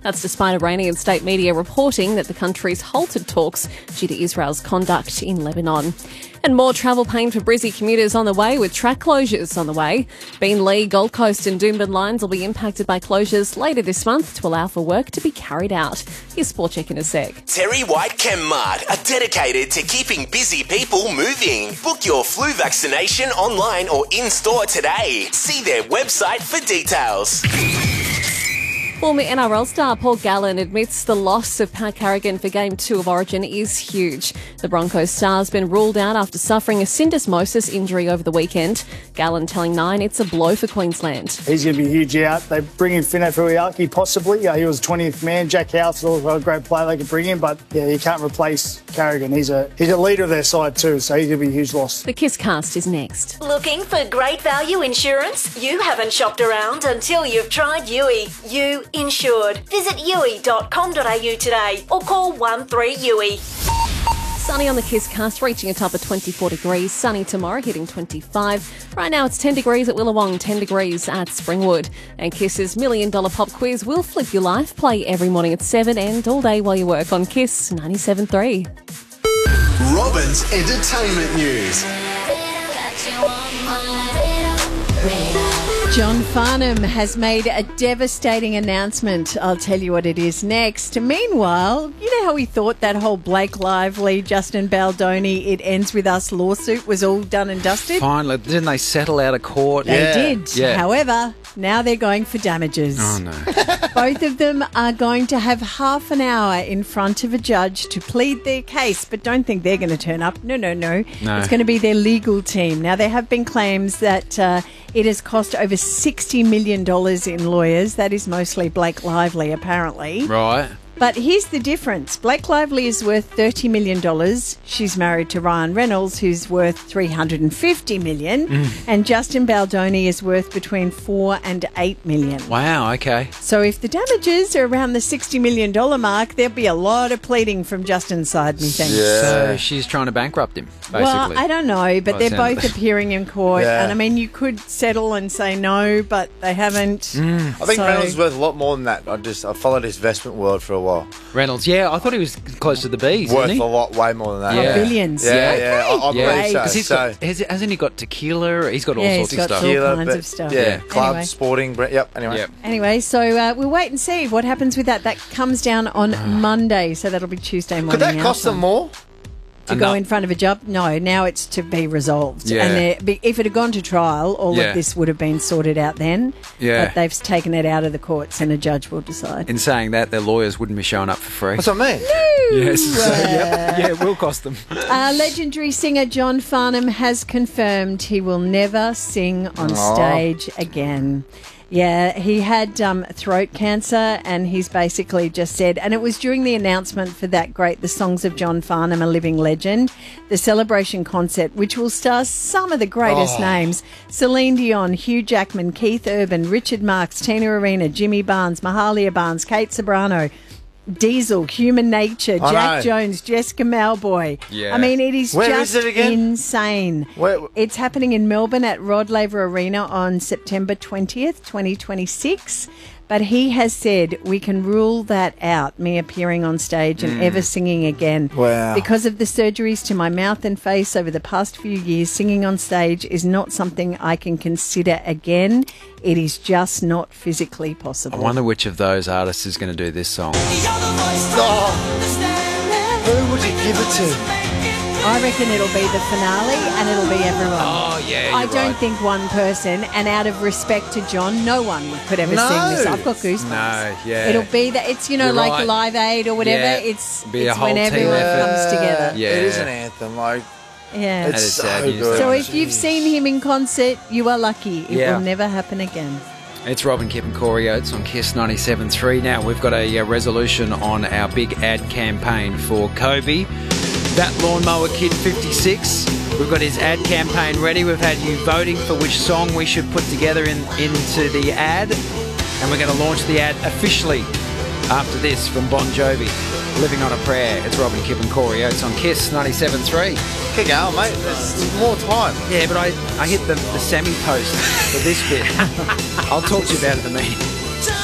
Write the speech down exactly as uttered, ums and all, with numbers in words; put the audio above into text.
That's despite Iranian state media reporting that the country's halted talks due to Israel's conduct in Lebanon. And more travel pain for Brizzy commuters on the way, with track closures on the way. Beenleigh, Gold Coast and Doomben lines will be impacted by closures later this month to allow for work to be carried out. Here's Sport Check in a sec. Terry White Chem Mart are dedicated to keeping busy people moving. Book your flu vaccination online or in-store today. See their website for details. Former N R L star Paul Gallen admits the loss of Pat Carrigan for Game two of Origin is huge. The Broncos star has been ruled out after suffering a syndesmosis injury over the weekend. Gallen telling Nine it's a blow for Queensland. He's going to be huge out. They bring in Fino Fuiaki possibly. Yeah, he was twentieth man. Jack House is also a great player they could bring in, but yeah, you can't replace Carrigan. He's a he's a leader of their side too, so he's going to be a huge loss. The Kiss Cast is next. Looking for great value insurance? You haven't shopped around until you've tried U I. You Insured. Visit U I dot com dot a u today or call one three U I. Sunny on the Kiss Cast, reaching a top of twenty-four degrees. Sunny tomorrow, hitting twenty-five. Right now it's ten degrees at Willawong, ten degrees at Springwood. And Kiss's Million Dollar Pop Quiz will flip your life. Play every morning at seven and all day while you work on Kiss ninety-seven point three. Robin's Entertainment News. John Farnham has made a devastating announcement. I'll tell you what it is next. Meanwhile, you know how we thought that whole Blake Lively, Justin Baldoni, It Ends With Us lawsuit was all done and dusted? Finally, didn't they settle out of court? They yeah. did. Yeah. However, now they're going for damages. Oh, no. Both of them are going to have half an hour in front of a judge to plead their case, but don't think they're going to turn up. No, no, no. No. It's going to be their legal team. Now, there have been claims that uh, it has cost over sixty million dollars in lawyers. That is mostly Blake Lively, apparently. Right. But here's the difference. Blake Lively is worth thirty million dollars. She's married to Ryan Reynolds, who's worth three hundred fifty million dollars. Mm. And Justin Baldoni is worth between four and eight million dollars. Wow, okay. So if the damages are around the sixty million dollars mark, there'll be a lot of pleading from Justin's side, methinks. Yeah. So she's trying to bankrupt him, basically. Well, I don't know, but By they're the sound both of it. appearing in court. Yeah. And, I mean, you could settle and say no, but they haven't. Mm. I think So- Reynolds is worth a lot more than that. I just I followed his investment world for a while. Reynolds, yeah, I thought he was close to the bees, Worth isn't he? a lot, way more than that. Oh, Yeah. billions. Yeah, yeah, I, I Yeah, believe so. because he's so got, has, hasn't he got tequila? He's got all Yeah, sorts he's of got stuff. all tequila, kinds but- of stuff. Yeah, Yeah. club, Anyway. sporting, bre- yep, anyway. Yep. Anyway, so uh, we'll wait and see what happens with that. That comes down on Monday, so that'll be Tuesday morning. Could that our cost them time. more? To go in front of a judge? No, now it's to be resolved. Yeah. And there- be- if it had gone to trial, all Yeah. of this would have been sorted out then. Yeah. But they've taken it out of the courts and a judge will decide. In saying that, their lawyers wouldn't be showing up for free. That's what I mean. Yes. So, yep. Yeah, it will cost them. Uh, legendary singer John Farnham has confirmed he will never sing on Aw. stage again. Yeah, he had um, throat cancer, and he's basically just said, and it was during the announcement for that great The Songs of John Farnham, A Living Legend, the celebration concert, which will star some of the greatest Oh. names: Celine Dion, Hugh Jackman, Keith Urban, Richard Marx, Tina Arena, Jimmy Barnes, Mahalia Barnes, Kate Sobrano, Diesel, Human Nature, I Jack know. Jones, Jessica Malboy. Yeah. I mean, it is Where just is it again? insane. Where- It's happening in Melbourne at Rod Laver Arena on September twentieth, twenty twenty-six. But he has said we can rule that out, me appearing on stage and ever singing again. Wow. Because of the surgeries to my mouth and face over the past few years, singing on stage is not something I can consider again. It is just not physically I possible. wonder which of those artists is going to do this song. Oh, who would you give it to? I reckon it'll be the finale and it'll be everyone. Oh, yeah, I you're don't right. think one person, and out of respect to John, no one could ever No. sing this. I've got goosebumps. No, yeah. It'll be that it's you know You're like right. Live Aid or whatever. Yeah. It's Be a it's whole when team everyone effort. comes together. Yeah. It is an anthem. Like, Yeah. it's That is so sad news, good. So though. if you've seen him in concert, you are lucky. It Yeah. will never happen again. It's Robin, Kip and Corey Oates on Kiss ninety-seven point three. Now, we've got a uh, resolution on our big ad campaign for Kobe. That Lawnmower Kid fifty-six. We've got his ad campaign ready. We've had you voting for which song we should put together in, into the ad. And we're going to launch the ad officially after this from Bon Jovi. Living on a Prayer. It's Robin, Kip and Corey Oates on Kiss ninety-seven point three. Keep going, mate. There's more time. Yeah, but I, I hit the, the semi-post for this bit. I'll talk to you about it in the meeting.